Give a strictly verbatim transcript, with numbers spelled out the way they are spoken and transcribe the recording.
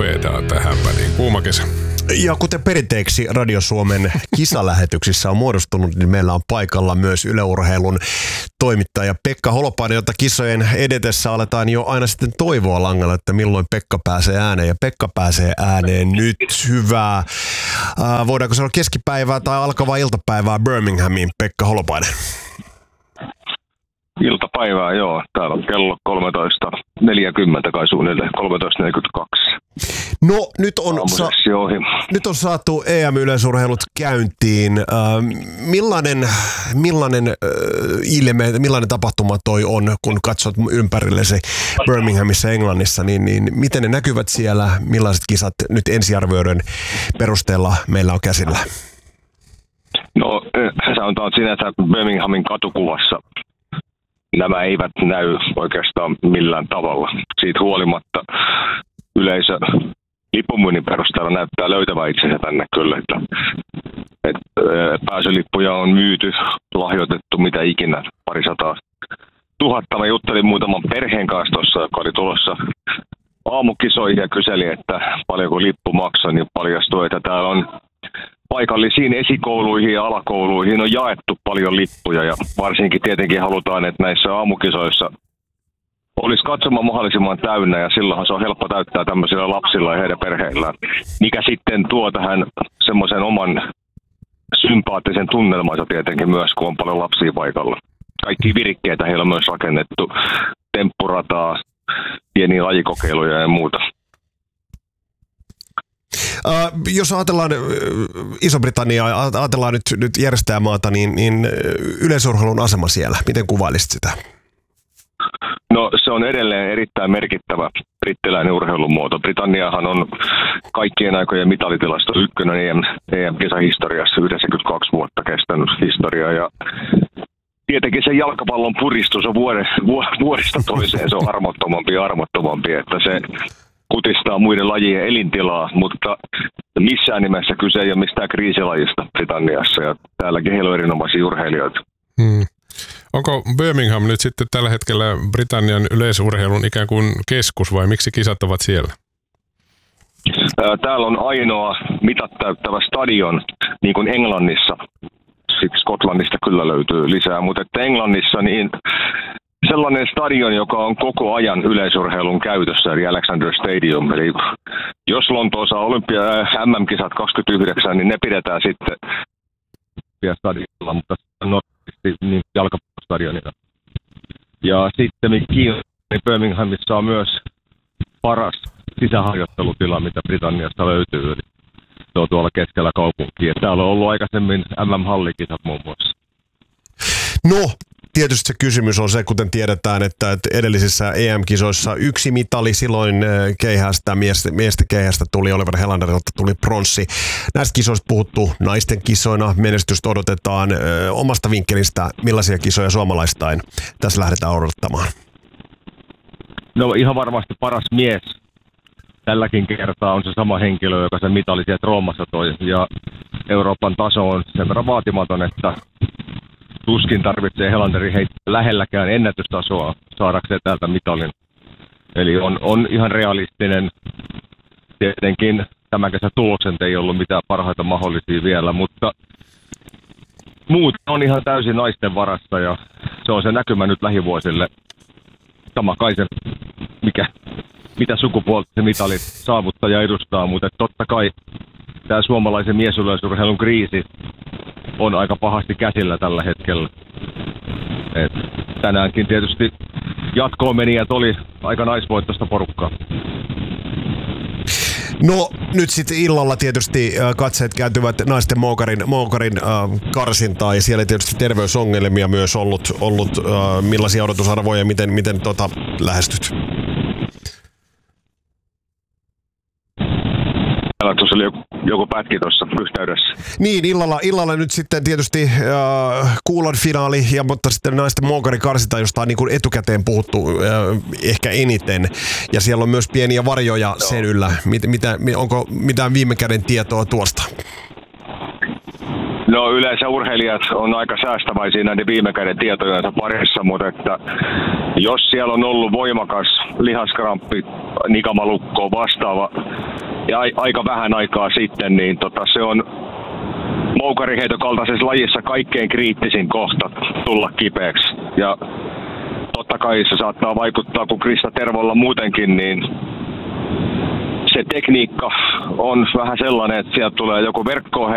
sateita tähän väliin. Kuuma kesä. Ja kuten perinteeksi Radio Suomen kisalähetyksissä on muodostunut, niin meillä on paikalla myös Yle Urheilun toimittaja Pekka Holopainen, jota kisojen edetessä aletaan jo aina sitten toivoa langalla, että milloin Pekka pääsee ääneen. Ja Pekka pääsee ääneen nyt. Hyvää. Äh, voidaanko sanoa keskipäivää tai alkavaa iltapäivää Birminghamiin, Pekka Holopainen? Iltapäivää, joo. Täällä on kello kolmetoista neljäkymmentä kai suunnilleen, kolmetoista neljäkymmentäkaksi. No nyt on, sa- nyt on saatu E M-yleisurheilut käyntiin. Äh, millainen millainen äh, ilme, millainen tapahtuma toi on, kun katsot ympärillesi Birminghamissa Englannissa, niin, niin miten ne näkyvät siellä, millaiset kisat nyt ensiarvioiden perusteella meillä on käsillä? No sanotaan sinänsä Birminghamin katukuvassa nämä eivät näy oikeastaan millään tavalla. Siitä huolimatta yleisö lippumyynnin perusteella näyttää löytävän itsensä tänne kyllä. Että, että pääsylippuja on myyty, lahjoitettu mitä ikinä, parisataa tuhatta. Mä juttelin muutaman perheen kanssa tuossa, joka oli tulossa aamukisoihin ja kyseli, että paljonko lippu maksoi, niin paljastui, että täällä on paikallisiin esikouluihin ja alakouluihin on jaettu paljon lippuja ja varsinkin tietenkin halutaan, että näissä aamukisoissa olisi katsoma mahdollisimman täynnä ja silloinhan se on helppo täyttää tämmöisillä lapsilla ja heidän perheillään, mikä sitten tuo tähän semmoisen oman sympaattisen tunnelmansa tietenkin myös, kun on paljon lapsia paikalla. Kaikki virikkeitä heillä on myös rakennettu, temppurataa, pieniä lajikokeiluja ja muuta. Uh, jos ajatellaan Iso-Britanniaa, ajatellaan nyt, nyt järjestäjämaata, niin, niin yleisurheilun asema siellä, miten kuvailisit sitä? No se on edelleen erittäin merkittävä brittiläinen urheilumuoto. Britanniahan on kaikkien aikojen mitalitilasto ykkönen E M, E M-kisahistoriassa, yhdeksänkymmentäkaksi vuotta kestänyt historia ja tietenkin se jalkapallon puristus on vuodesta toiseen, se on armottomampi ja armottomampi, että se kutistaa muiden lajien elintilaa, mutta missään nimessä kyse ei ole mistään kriisilajista Britanniassa ja täälläkin heillä on erinomaisia urheilijoita. Hmm. Onko Birmingham nyt sitten tällä hetkellä Britannian yleisurheilun ikään kuin keskus vai miksi kisat ovat siellä? Täällä on ainoa mitat täyttävä stadion, niin kuin Englannissa. Siksi Skotlannista kyllä löytyy lisää, mutta että Englannissa niin sellainen stadion, joka on koko ajan yleisurheilun käytössä, eli Alexander Stadium. Eli jos Lontoossa olympia M M-kisat kaksikymmentäyhdeksän, niin ne pidetään sitten stadionilla, mutta normaalisti niin jalkapallostadionilla. Ja sitten niin Birminghamissa on myös paras sisäharjoittelutila, mitä Britanniasta löytyy. Eli se on tuolla keskellä kaupunkia. Täällä on ollut aikaisemmin M M-hallikisat muun muassa. No, tietysti se kysymys on se, kuten tiedetään, että edellisissä E M-kisoissa yksi mitali silloin keihästä, miesten keihästä tuli Oliver Helanderilta tuli pronssi. Näistä kisoista puhuttu naisten kisoina, menestystä odotetaan. Omasta vinkkelistä, millaisia kisoja suomalaistain tässä lähdetään odottamaan? No ihan varmasti paras mies tälläkin kertaa on se sama henkilö, joka sen mitali sieltä Roomassa toi. Ja Euroopan taso on sen verran vaatimaton, että tuskin tarvitsee Helanderin heittää lähelläkään ennätystasoa saadakseen täältä mitalin. Eli on, on ihan realistinen. Tietenkin tämän kesän tulokset ei ollut mitään parhaita mahdollisia vielä, mutta muut on ihan täysin naisten varassa ja se on se näkymä nyt lähivuosille. Sama kai se, mikä, mitä sukupuolta se mitalit saavuttaja edustaa, mutta totta kai tämä suomalaisen miesyleisurheilun kriisi on aika pahasti käsillä tällä hetkellä. Et tänäänkin tietysti jatkoon menijät oli aika naisvoittoista porukkaa. No nyt sitten illalla tietysti katseet kääntyvät naisten moukarin, moukarin äh, karsintaan ja siellä tietysti terveysongelmia myös ollut, ollut äh, millaisia odotusarvoja, miten, miten tota, lähestyt? Tuossa oli joku, joku pätki tuossa yhteydessä. Niin, illalla, illalla nyt sitten tietysti äh, kuulon finaali, ja, mutta sitten naisten moukari karsita, josta on niin kuin etukäteen puhuttu äh, ehkä eniten. Ja siellä on myös pieniä varjoja no. sen yllä. Mit, mitä, onko mitään viime käden tietoa tuosta? No yleensä urheilijat on aika säästäväisiä näiden viime käden tietojensa parissa, mutta että jos siellä on ollut voimakas lihaskramppi, nikamalukko vastaava ja aika vähän aikaa sitten, niin tota, se on moukariheiton kaltaisessa lajissa kaikkein kriittisin kohta tulla kipeäksi. Ja totta kai se saattaa vaikuttaa, kun Krista Tervolla muutenkin, niin se tekniikka on vähän sellainen, että sieltä tulee joku verkkoon